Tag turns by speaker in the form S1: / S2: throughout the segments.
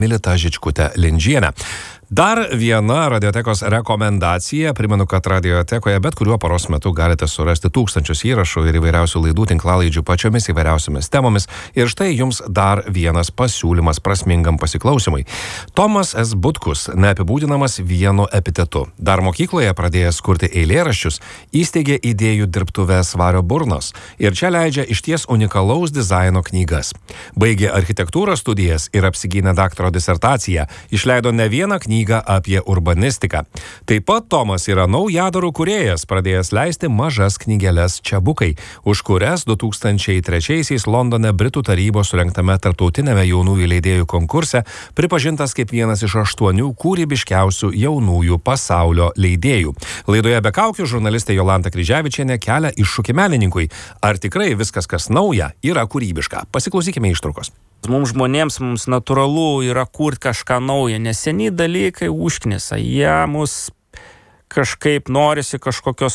S1: Milita Žičkutė Lindžienė. Dar viena radiotekos rekomendacija. Primenu, kad radiotekoje bet kuriuo paros metu galite surasti tūkstančius įrašų ir įvairiausių laidų tinklalaidžių pačiomis įvairiausiamis temomis. Ir štai jums dar vienas pasiūlymas prasmingam pasiklausimui. Tomas S. Butkus neapibūdinamas vienu epitetu. Dar mokykloje pradėjęs kurti eilėraščius, įsteigė idėjų dirbtuves Vario burnos ir čia leidžia išties unikalaus dizaino knygas. Baigė architektūros studijas ir apsigynė daktaro disertaciją. Išleido ne vieną knygą apie urbanistiką. Taip pat Tomas yra naujadarų kūrėjas, pradėjęs leisti mažas knygeles Čiabukai, už kurias 2003-aisiais Londone Britų tarybos surengtame tarptautinėme jaunųjų leidėjų konkurse pripažintas kaip vienas iš 8 kūrybiškiausių jaunųjų pasaulio leidėjų. Laidoje Be kaukių žurnalistė Jolanta Kryževičienė kelia iššūkį menininkui. Ar tikrai viskas, kas nauja, yra kūrybiška? Pasiklausykime ištraukos.
S2: Mums žmonėms, mums natūralu yra kurti kažką naują, nes seniai dalykai užknisa, jie mus kažkaip norisi kažkokios,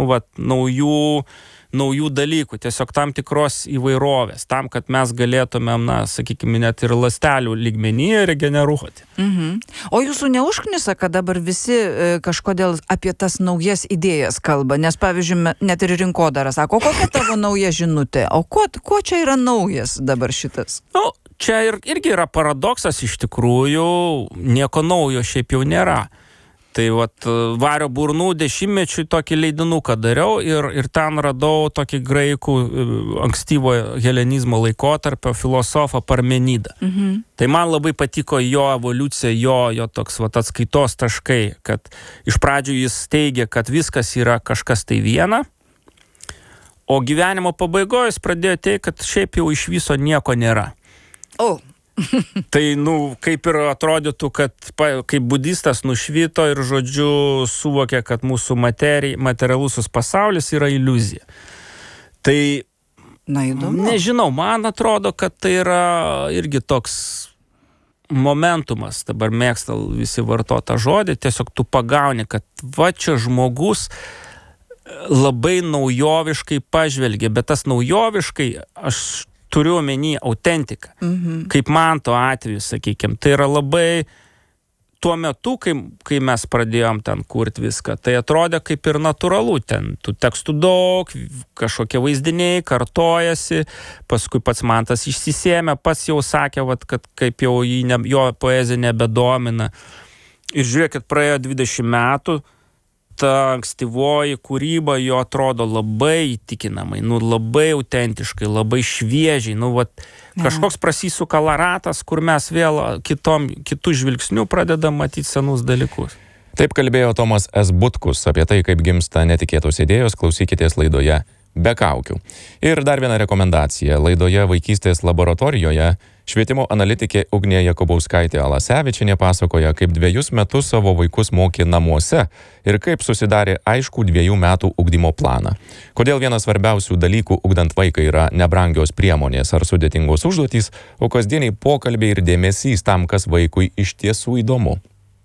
S2: naujų dalykų, tiesiog tam tikros įvairovės, tam, kad mes galėtumėm, sakykime, net ir ląstelių lygmenyje regeneruoti.
S3: O jūsų neužknisa, kad dabar visi kažkodėl apie tas naujas idėjas kalba, nes pavyzdžiui, net ir rinkodara sako, kokia tavo nauja žinutė, o kuo čia yra naujas dabar šitas?
S2: Čia irgi yra paradoksas iš tikrųjų, nieko naujo šiaip jau nėra. Tai Vario burnų 10-mečiui tokį leidinuką dariau ir ten radau tokį graikų ankstyvo helenizmo laikotarpio filosofą Parmenidą. Tai man labai patiko jo evoliucija, jo toks atskaitos taškai, kad iš pradžių jis teigia, kad viskas yra kažkas tai viena, o gyvenimo pabaigoje jis pradėjo teigti, kad šiaip jau iš viso nieko nėra. Tai, kaip ir atrodytų, kad kaip budistas nušvito ir, žodžiu, suvokė, kad mūsų materialusis pasaulis yra iliuzija. Tai,
S3: įdomu.
S2: Nežinau, man atrodo, kad tai yra irgi toks momentumas, dabar mėgsta visi vartotą žodį, tiesiog tu pagauni, kad čia žmogus labai naujoviškai pažvelgia, bet tas naujoviškai, aš turiu omeny autentiką. Kaip man to atveju, sakykime, tai yra labai tuo metu, kai mes pradėjom ten kurti viską, tai atrodė kaip ir natūralu, ten tų tekstų daug, kažkokie vaizdiniai kartojasi, paskui pats man tas išsisėmė, pats jau sakė, kad kaip jau jo poezija nebedomina. Ir žiūrėkit, praėjo 20 metų, ta ankstyvoji kūryba jo atrodo labai įtikinamai, labai autentiškai, labai šviežiai, kažkoks prasisuka ratas, kur mes vėl kitų žvilgsnių pradedam matyti senus dalykus.
S4: Taip kalbėjo Tomas S. Butkus apie tai, kaip gimsta netikėtos idėjos, klausykitės laidoje Be kaukių. Ir dar viena rekomendacija. Laidoje Vaikystės laboratorijoje švietimo analitikė Ugnė Jakubauskaitė Alasevičienė pasakoja, kaip 2 metus savo vaikus mokė namuose ir kaip susidarė aiškų 2 metų ugdymo planą. Kodėl vienas svarbiausių dalykų ugdant vaiką yra nebrangios priemonės ar sudėtingos užduotys, o kasdieniai pokalbiai ir dėmesys tam, kas vaikui iš tiesų įdomu.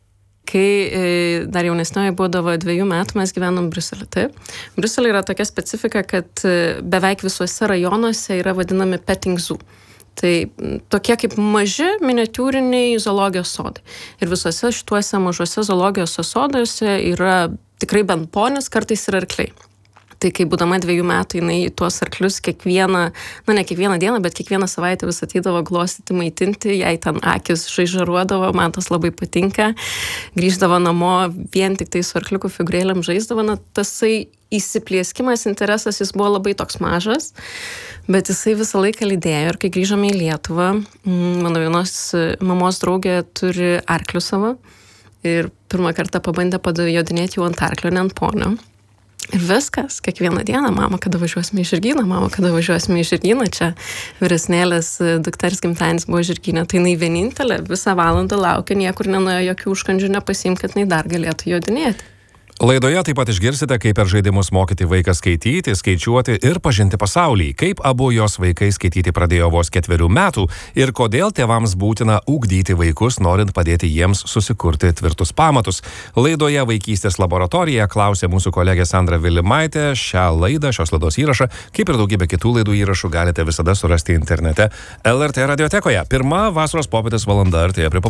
S5: Kai dar jaunesnioji būdavo 2 metų, mes gyvenom Briuselį. Taip. Briuselį yra tokia specifika, kad beveik visuose rajonuose yra vadinami petting zoo. Tai tokie kaip maži miniatiūriniai zoologijos sodai. Ir visuose šituose mažuose zoologijos soduose yra tikrai bent ponis, kartais ir arkliai. Tai kai būdama 2 metų, jinai tuos arklius ne kiekvieną dieną, bet kiekvieną savaitę vis ateidavo glostyti, maitinti, jai ten akis žaižaruodavo, man tas labai patinka. Grįždavo namo, vien tik tai su arkliukų figūrėlėm žaisdavo, tasai įsiplieskimas, interesas, jis buvo labai toks mažas, bet jisai visą laiką lydėjo. Ir kai grįžome į Lietuvą, mano vienos mamos draugė turi arklių savo ir pirmą kartą pabandė jodinėti jau ant arklio, ne ant ponio. Ir viskas, kiekvieną dieną, mama, kada važiuosime į Žirgyną, čia vyresnėlės dukters gimtadienis buvo Žirgyne, tai jinai vienintelė visą valandą laukia, niekur nenuėjo, jokių užkandžių nepasiimti, kad jinai dar galėtų jodinėti.
S1: Laidoje taip pat išgirsite, kaip per žaidimus mokyti vaiką skaityti, skaičiuoti ir pažinti pasaulį, kaip abu jos vaikai skaityti pradėjo vos 4 metų ir kodėl tėvams būtina ugdyti vaikus, norint padėti jiems susikurti tvirtus pamatus. Laidoje Vaikystės laboratorija klausė mūsų kolegė Sandra Vilimaitė. Šios laidos įrašą, kaip ir daugybę kitų laidų įrašų, galite visada surasti internete LRT radiotekoje. Pirma vasaros popietės valanda artėja prie